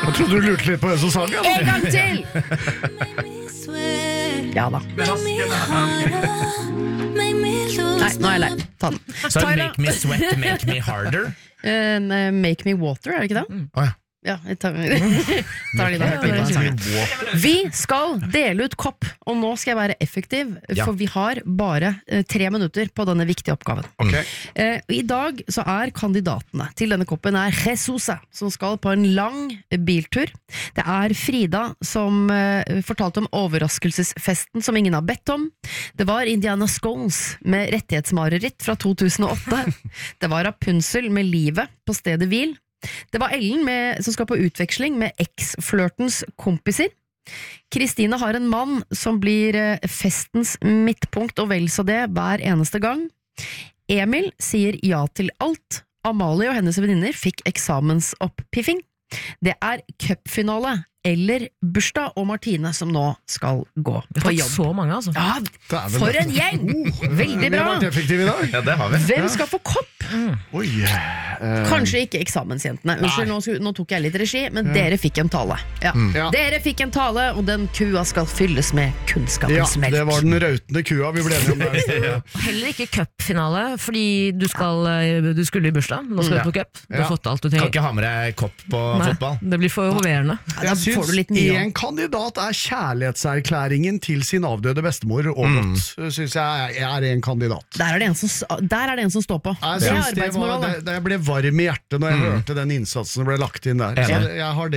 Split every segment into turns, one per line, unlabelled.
Jeg trodde du lurte litt på hvem som sang den.
En gang til! Ja da. Nei, nå er jeg lei. Ta den.
Så make me sweat, make me harder.
Make me water, er det ikke det?
Åja.
Ja, jeg tar det Vi skal dele ut kopp, og nå skal jeg være effektiv, for vi har bare 3 minutter på denne viktige oppgaven. I dag så er kandidatene til denne koppen er Jesus, som skal på en lang biltur. Det er Frida som fortalte om overraskelsesfesten som ingen har bedt om. Det var Indiana Scones med rettighetsmareritt fra 2008. Det var Rapunzel med livet på stedet hvil. Det var Ellen som skal på utveksling med eks-flørtens kompiser. Kristine har en mann som blir festens midtpunkt og vel så det hver eneste gang. Emil sier ja til alt. Amalie og hennes venninner fikk eksamensopppiffing. Det er cupfinale eller bursdag, og Martine som nå skal gå på jobb.
Så mange, altså.
Ja, for en gjeng! Veldig bra.
Vi har vært effektive i dag.
Ja, det har vi.
Hvem skal få kopp?
Oi.
Kanskje ikke eksamensjentene. Unnskyld, nå tok jeg litt regi, men dere fikk en tale. Ja. Dere fikk en tale, og den kua skal fylles med kunnskapens melk.
Ja, det var den rautende kua vi ble enige om der.
Heller ikke cupfinale, fordi du skulle i bursdag. Nå skal du på cup. Du har fått alt du trenger.
Kan ikke ha med deg kopp på fotball.
Det blir for hoverende.
Jeg synes en kandidat er kjærlighetserklæringen til sin avdøde bestemor og godt, synes jeg er en kandidat.
Der er det en som står på.
Jeg ble varm i hjertet når jeg hørte den innsatsen som ble lagt inn der. Så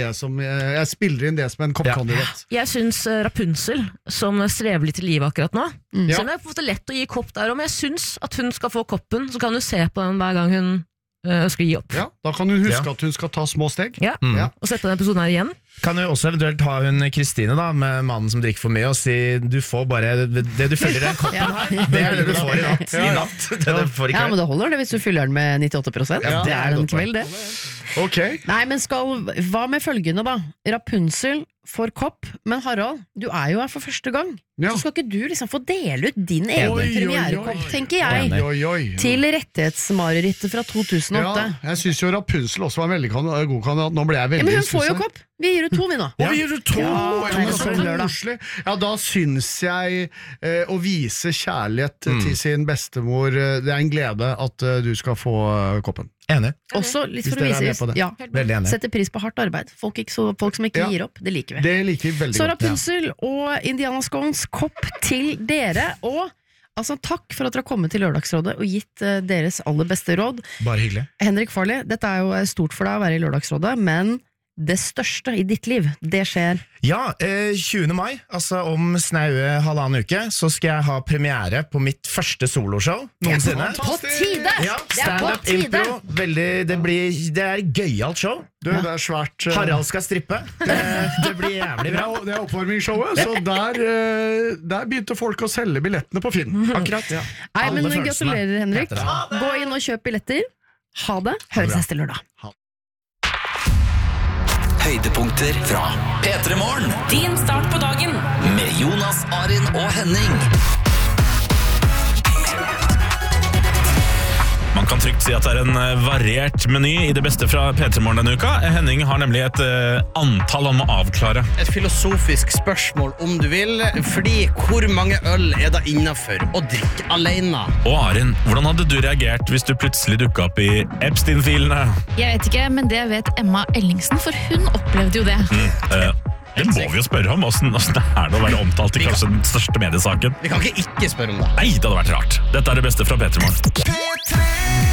jeg spiller inn det som en koppkandidat.
Jeg synes Rapunzel, som strever litt i livet akkurat nå, så det er på en måte lett å gi kopp der, men jeg synes at hun skal få koppen, så kan du se på den hver gang hun ønsker å gi opp.
Ja, da kan hun huske at hun skal ta små steg.
Og sette den episoden her igjen.
Kan du også eventuelt ha hun Kristine da, med mannen som drikker for mye, og si du får bare det du følger den koppen her. Det er det du får i natt.
Ja, men det holder det hvis du fyller den med 98%. Det er en kveld, det. Nei, men hva med følgende da? Rapunzel får kopp, men Harald, du er jo her for første gang. Så skal ikke du liksom få dele ut din egen premierekopp, tenker jeg, til rettighetsmarerittet fra 2008.
Ja, jeg synes jo Rapunzel også var en veldig god kandidat. Nå ble jeg veldig
men hun får jo kopp. Vi gir ut 2 vi nå.
Vi gir ut 2! Ja, da synes jeg å vise kjærlighet til sin bestemor, det er en glede at du skal få koppen.
Enig.
Også litt for å vise sette pris på hardt arbeid. Folk som ikke gir opp, det liker vi.
Det liker vi veldig godt.
Så Rapunzel og Indiana Scones, kopp til dere, og takk for at dere har kommet til Lørdagsrådet og gitt deres aller beste råd.
Bare hyggelig.
Henrik Farley, dette er jo stort for deg å være i Lørdagsrådet, men det største i ditt liv, det skjer?
Ja, 20. mai, altså om snaue 1,5 uke, så skal jeg ha premiere på mitt første soloshow noensinne.
På tide!
Ja, stand-up impro, det er gøyalt show.
Det er svært
Harald skal strippe. Det blir jævlig bra.
Det er oppvarmingsshowet, så der begynte folk å selge billettene på Finn.
Akkurat, ja.
Nei, men gratulerer, Henrik. Gå inn og kjøp billetter. Ha det. Høres neste lørdag.
Høydepunkter fra P3 Morgen.
Din start på dagen.
Med Jonas, Arin og Henning.
Man kan trygt si at det er en variert meny i det beste fra P3 Morgen denne uka. Henning har nemlig et antall han må avklare.
Et filosofisk spørsmål om du vil, fordi hvor mange øl er da innenfor å drikke alene?
Og Arin, hvordan hadde du reagert hvis du plutselig dukket opp i Epstein-filene?
Jeg vet ikke, men det vet Emma Ellingsen, for hun opplevde jo det.
Det må vi jo spørre om, hvordan det er å være omtalt i kanskje den største mediesaken.
Vi kan ikke spørre om det.
Nei, det hadde vært rart. Dette er det beste fra P3 Morgen.